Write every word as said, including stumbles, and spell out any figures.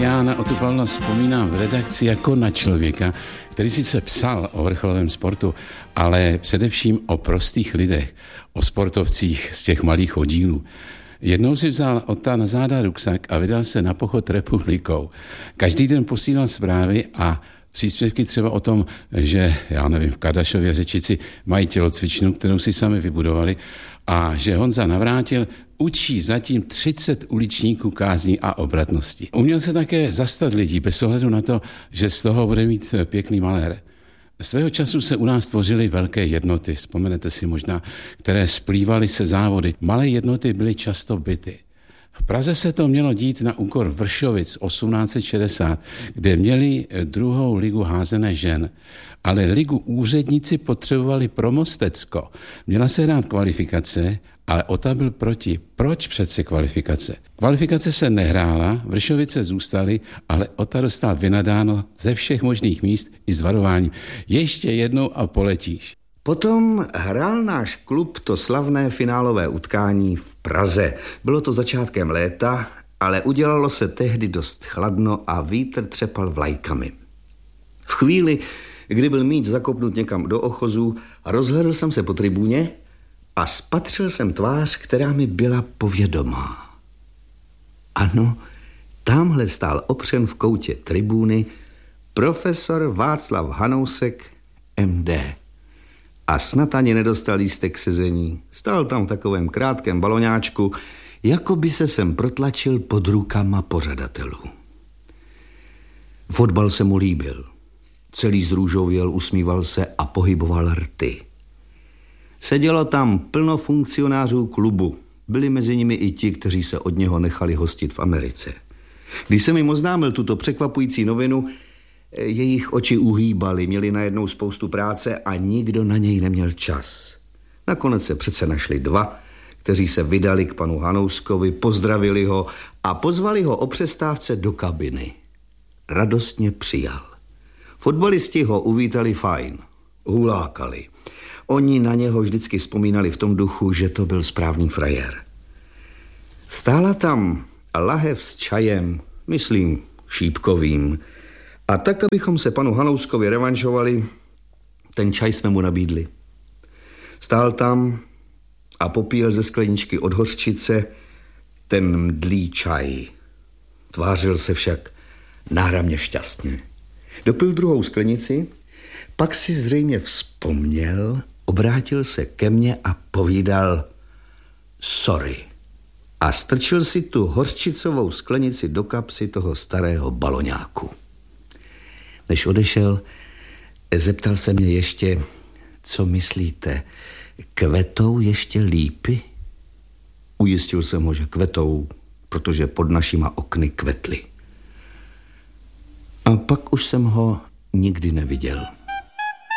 Já na Otu Pavla vzpomínám v redakci jako na člověka, který sice psal o vrcholovém sportu, ale především o prostých lidech, o sportovcích z těch malých oddílů. Jednou si vzal Ota na záda ruksak a vydal se na pochod republikou. Každý den posílal zprávy a příspěvky třeba o tom, že, já nevím, v Kardašově Řečici mají tělocvičnu, kterou si sami vybudovali, a že Honza Navrátil učí zatím třicet uličníků kázní a obratnosti. Uměl se také zastat lidí bez ohledu na to, že z toho bude mít pěkný malér. Svého času se u nás tvořily velké jednoty, vzpomenete si možná, které splývaly se závody. Malé jednoty byly často byty. V Praze se to mělo dít na úkor Vršovic osmnáct set šedesát, kde měli druhou ligu házené žen. Ale ligu úředníci potřebovali pro Mostecko. Měla se hrát kvalifikace, ale Ota byl proti. Proč přece kvalifikace? Kvalifikace se nehrála, Vršovice zůstaly, ale Ota dostal vynadáno ze všech možných míst i s varováním. Ještě jednou a poletíš. Potom hrál náš klub to slavné finálové utkání v Praze. Bylo to začátkem léta, ale udělalo se tehdy dost chladno a vítr třepal vlajkami. V chvíli, kdy byl míč zakopnut někam do ochozu, rozhlédl jsem se po tribuně a spatřil jsem tvář, která mi byla povědomá. Ano, tamhle stál opřen v koutě tribuny profesor Václav Hanousek, M D. A snad ani nedostal lístek k sezení. Stál tam v takovém krátkém baloňáčku, jako by se sem protlačil pod rukama pořadatelů. Fotbal se mu líbil. Celý zrůžověl, usmíval se a pohyboval rty. Sedělo tam plno funkcionářů klubu. Byli mezi nimi i ti, kteří se od něho nechali hostit v Americe. Když jsem jim oznámil tuto překvapující novinu, jejich oči uhýbaly, měli najednou spoustu práce a nikdo na něj neměl čas. Nakonec se přece našli dva, kteří se vydali k panu Hanouskovi, pozdravili ho a pozvali ho o přestávce do kabiny. Radostně přijal. Fotbalisti ho uvítali fajn, hulákali. Oni na něho vždycky vzpomínali v tom duchu, že to byl správný frajer. Stála tam lahev s čajem, myslím šípkovým, a tak, abychom se panu Hanouskovi revanšovali, ten čaj jsme mu nabídli. Stál tam a popíjel ze skleničky od hořčice ten mdlý čaj. Tvářil se však náramně šťastně. Dopil druhou sklenici, pak si zřejmě vzpomněl, obrátil se ke mně a povídal sorry. A strčil si tu hořčicovou sklenici do kapsy toho starého baloňáku. Než odešel, zeptal se mě ještě, co myslíte, kvetou ještě lípy? Ujistil jsem ho, že kvetou, protože pod našima okny kvetly. A pak už jsem ho nikdy neviděl.